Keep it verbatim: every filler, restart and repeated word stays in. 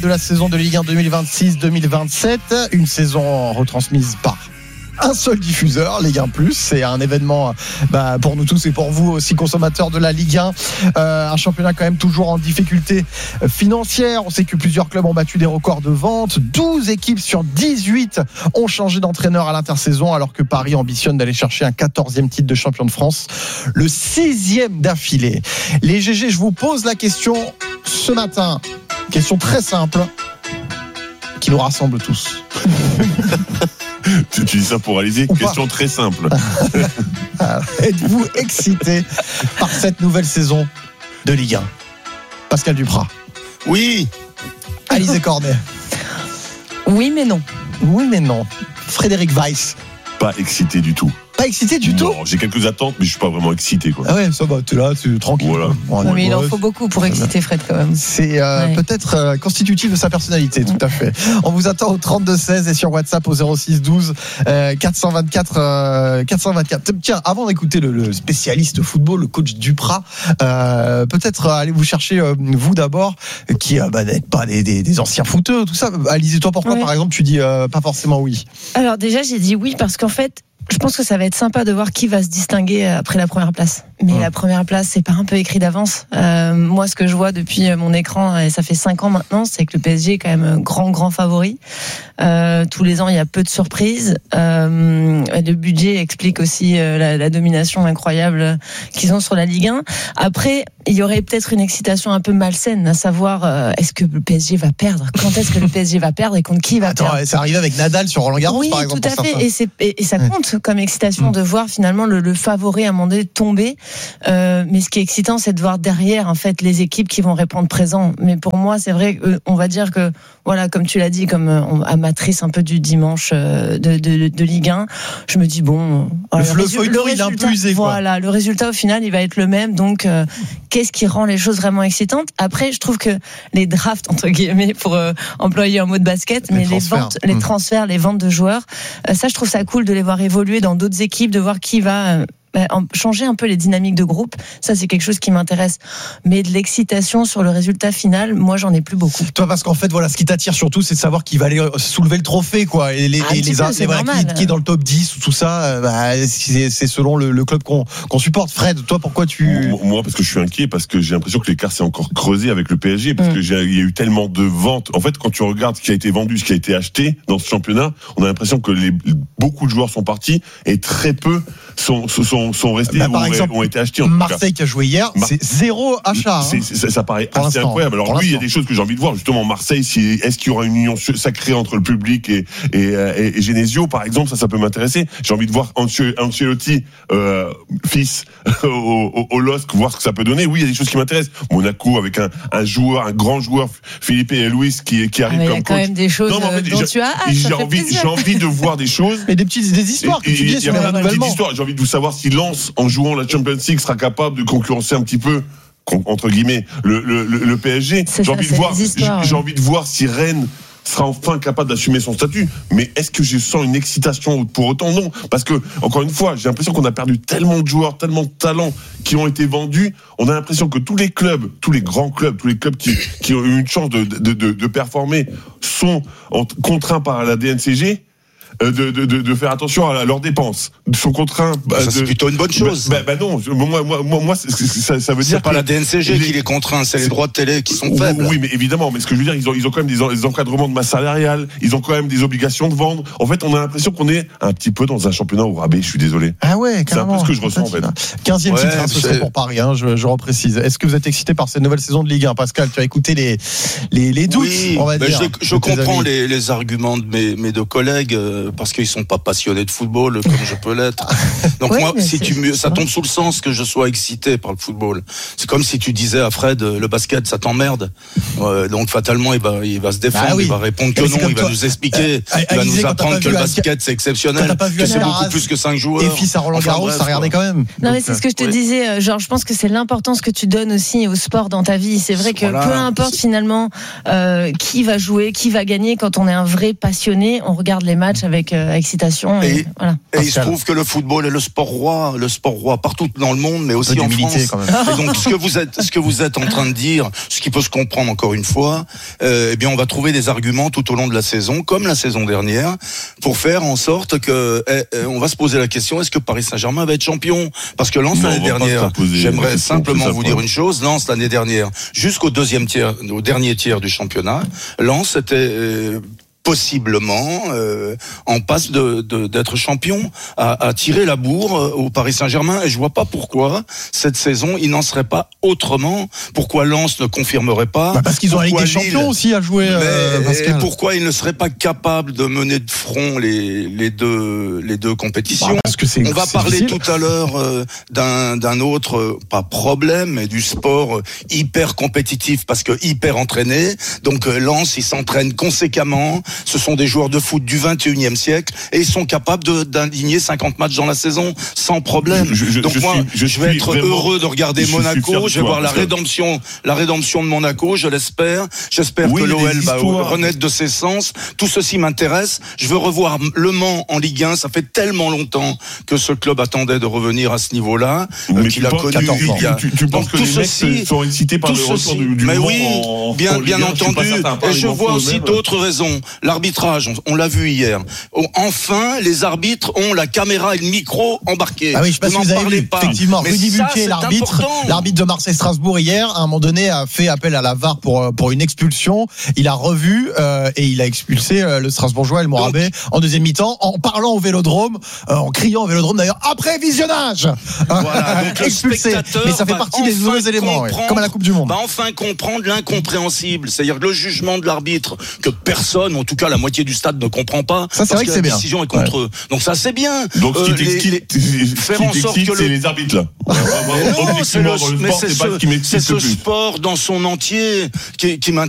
de la saison de Ligue un deux mille vingt-six deux mille vingt-sept, une saison retransmise par un seul diffuseur, Ligue un plus. C'est un événement bah, pour nous tous et pour vous aussi, consommateurs de la Ligue un. Euh, un championnat quand même toujours en difficulté financière. On sait que plusieurs clubs ont battu des records de vente. douze équipes sur dix-huit ont changé d'entraîneur à l'intersaison, alors que Paris ambitionne d'aller chercher un quatorzième titre de champion de France, le sixième d'affilée. Les G G, je vous pose la question ce matin. Question très simple qui nous rassemble tous. Tu, tu dis ça pour réaliser. Ou question pas. Très simple. Êtes-vous excité par cette nouvelle saison de Ligue un? Pascal Duprat. Oui. Alizé Cornet. Oui mais non. Oui mais non. Frédéric Weiss. Pas excité du tout. Pas excité du non, tout. J'ai quelques attentes, mais je suis pas vraiment excité, quoi. Ah ouais, ça va, t'es là, tu es tranquille. Voilà. Bon, oui, mais il en faut beaucoup pour exciter Fred quand même. C'est euh, ouais. peut-être euh, constitutif de sa personnalité, tout à fait. On vous attend au trente-deux seize et sur WhatsApp au zéro six douze euh, quatre cent vingt-quatre euh, quatre cent vingt-quatre. Tiens, avant d'écouter le, le spécialiste football, le coach Duprat, euh, peut-être euh, allez vous chercher euh, vous d'abord, qui euh, bah, n'êtes pas des, des, des anciens footeux, tout ça. Alizé, toi, pourquoi ouais. par exemple tu dis euh, pas forcément oui? Alors déjà, j'ai dit oui parce qu'en fait, je pense que ça va être sympa de voir qui va se distinguer après la première place. Mais mmh. la première place, c'est pas un peu écrit d'avance. Euh, moi, ce que je vois depuis mon écran, et ça fait cinq ans maintenant, c'est que le P S G est quand même un grand, grand favori. Euh, tous les ans, il y a peu de surprises. Euh, le budget explique aussi la, la domination incroyable qu'ils ont sur la Ligue un. Après, il y aurait peut-être une excitation un peu malsaine, à savoir, euh, est-ce que le P S G va perdre? Quand est-ce que le P S G va perdre et contre qui va Attends, perdre? c'est arrivé avec Nadal sur Roland Garros, oui, par exemple. Oui, tout à fait. Et, c'est, et, et ça compte comme excitation mmh. de voir finalement le, le favori à un moment donné tomber. Euh, mais ce qui est excitant, c'est de voir derrière en fait les équipes qui vont répondre présent. Mais pour moi, c'est vrai qu'on va dire que voilà, comme tu l'as dit, comme euh, amatrice un peu du dimanche euh, de, de, de Ligue un, je me dis bon, voilà, le, le, résu- le résultat, il est impulsé, quoi. Voilà, le résultat au final, il va être le même. Donc, euh, qu'est-ce qui rend les choses vraiment excitantes? Après, je trouve que les drafts entre guillemets, pour euh, employer un mot de basket, les mais transferts. les ventes, les transferts, les ventes de joueurs, euh, ça, je trouve ça cool de les voir évoluer dans d'autres équipes, de voir qui va euh, changer un peu les dynamiques de groupe. Ça, c'est quelque chose qui m'intéresse. Mais de l'excitation sur le résultat final, moi, j'en ai plus beaucoup. Toi, parce qu'en fait, voilà, ce qui t'attire surtout, c'est de savoir qui va aller soulever le trophée, quoi. Et les, ah, et les, peu, les voilà, qui, qui est dans le top dix ou tout ça, bah, c'est, c'est selon le, le club qu'on, qu'on supporte. Fred, toi, pourquoi tu... Moi, parce que je suis inquiet, parce que j'ai l'impression que l'écart s'est encore creusé avec le P S G, parce mm. que j'ai, il y a eu tellement de ventes. En fait, quand tu regardes ce qui a été vendu, ce qui a été acheté dans ce championnat, on a l'impression que les, beaucoup de joueurs sont partis et très peu sont, sont, sont restés bah, ou par exemple, ont été achetés. En Marseille qui a joué hier, Mar- c'est zéro achat. Hein. C'est, c'est, ça paraît assez incroyable. Alors lui, il y a des choses que j'ai envie de voir. Justement, Marseille, si, est-ce qu'il y aura une union sacrée entre le public et, et, et, et Genesio, par exemple, ça, ça peut m'intéresser. J'ai envie de voir Ancelotti, euh, fils, au, au, au L O S C, voir ce que ça peut donner. Oui, il y a des choses qui m'intéressent. Monaco avec un, un joueur, un grand joueur, Philippe et Luis, qui, qui arrive ah, comme coach. Il y a quand même des choses non, en fait, dont j'ai, tu as hâte. J'ai envie, j'ai envie de voir des choses. Mais des petites des histoires. Et, que tu dis, il y a plein de petites histoires. J'ai envie de vous savoir si Lens, en jouant la Champions League, sera capable de concurrencer un petit peu, entre guillemets, le, le, le, le P S G. C'est j'ai ça, envie de voir, histoires, j'ai, j'ai envie de voir si Rennes sera enfin capable d'assumer son statut. Mais est-ce que je sens une excitation pour autant? Non. Parce que, encore une fois, j'ai l'impression qu'on a perdu tellement de joueurs, tellement de talents qui ont été vendus. On a l'impression que tous les clubs, tous les grands clubs, tous les clubs qui, qui ont eu une chance de, de, de, de performer sont contraints par la D N C G. De, de, de, de faire attention à leurs dépenses. Ils sont contraints. Bah, ça, de... c'est plutôt une bonne chose. Bah, bah, bah non, moi, moi, moi, moi ça, ça veut c'est dire. C'est pas que la D N C G les... qui les contraint, c'est les droits de télé qui sont faibles. Oui, mais évidemment, mais ce que je veux dire, ils ont, ils ont quand même des, des encadrements de masse salariale, ils ont quand même des obligations de vendre. En fait, on a l'impression qu'on est un petit peu dans un championnat au rabais, je suis désolé. Ah ouais, carrément. C'est un peu ce que je ressens, en fait. quinzième ouais, titre, hein, ce serait pour Paris, hein, je, je reprécise. Est-ce que vous êtes excité par cette nouvelle saison de Ligue un, Pascal? Tu as écouté les, les, les doutes, oui, on va ben dire. Je, je comprends les, les arguments de mes, mes deux collègues, euh, parce qu'ils sont pas passionnés de football comme je peux l'être. Donc ouais, moi, si tu me, ça tombe sous le sens que je sois excité par le football. C'est comme si tu disais à Fred, le basket, ça t'emmerde. Euh, donc fatalement, il va, il va se défendre, ah oui. il va répondre que non, il va toi. nous expliquer, euh, il va nous apprendre que le basket c'est exceptionnel, que c'est beaucoup plus que cinq joueurs. Et fils à Roland Garros, enfin, ça regardait quand même. Non mais c'est ce que je te ouais. disais, genre je pense que c'est l'importance que tu donnes aussi au sport dans ta vie. C'est vrai que voilà. peu importe finalement euh, qui va jouer, qui va gagner, quand on est un vrai passionné, on regarde les matchs avec avec euh, excitation. Et, et, voilà. et il se trouve que le football est le sport roi, le sport roi partout dans le monde, mais aussi en France. Quand même. Et donc ce que vous êtes, ce que vous êtes en train de dire, ce qui peut se comprendre encore une fois, euh, eh bien on va trouver des arguments tout au long de la saison, comme la saison dernière, pour faire en sorte que eh, eh, on va se poser la question, est-ce que Paris Saint-Germain va être champion? Parce que Lens l'année dernière, j'aimerais simplement vous dire une chose, Lens l'année dernière, jusqu'au deuxième tiers, au dernier tiers du championnat, Lens était euh, possiblement euh, en passe de, de, d'être champion, à, à tirer la bourre au Paris Saint-Germain, et je vois pas pourquoi cette saison il n'en serait pas autrement, pourquoi Lens ne confirmerait pas, bah parce qu'ils ont la Ligue des Lille, Champions aussi à jouer, euh, et pourquoi ils ne seraient pas capables de mener de front les, les deux les deux compétitions. Bah parce que c'est, on va c'est parler difficile. tout à l'heure euh, d'un, d'un autre, euh, pas problème, mais du sport euh, hyper compétitif, parce que hyper entraîné, donc euh, Lens ils s'entraînent conséquemment. Ce sont des joueurs de foot du vingt et unième siècle et ils sont capables de, d'aligner cinquante matchs dans la saison sans problème. Je, je, Donc je moi, suis, je, je vais être vraiment, heureux de regarder je Monaco. Je vais voir la que... rédemption, la rédemption de Monaco. Je l'espère. J'espère oui, que l'O L va histoires. renaître de ses sens. Tout ceci m'intéresse. Je veux revoir Le Mans en Ligue un. Ça fait tellement longtemps que ce club attendait de revenir à ce niveau-là, euh, qu'il a connu. Il y a... Tu, tu, tu penses que tout les ceci, mecs sont excités par le retour du, du mais Mans oui, en, bien, en bien Ligue un, entendu. Je et je vois aussi d'autres raisons. L'arbitrage, on, on l'a vu hier. Enfin, les arbitres ont la caméra et le micro embarqués. Ah oui, je sais pas vous si vous avez vu. Pas. Effectivement, mais Rudy ça, Bulquet, l'arbitre, important. l'arbitre de Marseille-Strasbourg hier, à un moment donné, a fait appel à la V A R pour pour une expulsion. Il a revu euh, et il a expulsé euh, le Strasbourgeois El Morabet en deuxième mi-temps, en parlant au Vélodrome, euh, en criant au Vélodrome d'ailleurs après visionnage. Voilà, donc expulsé. Mais ça fait partie des nouveaux éléments, ouais, comme à la Coupe du Monde. Va enfin comprendre l'incompréhensible, c'est-à-dire le jugement de l'arbitre que personne, en tout cas la moitié du stade, ne comprend pas. Ça, c'est vrai que c'est bien. La décision est contre ouais. eux. Donc ça, c'est bien. Donc ce qui euh, t'excite, les, faire en sorte que c'est le... les arbitres là. Non, c'est, le, le mais sport, c'est, c'est, ce, pas ce qui c'est ce plus. sport dans son entier qui, qui m'intéresse.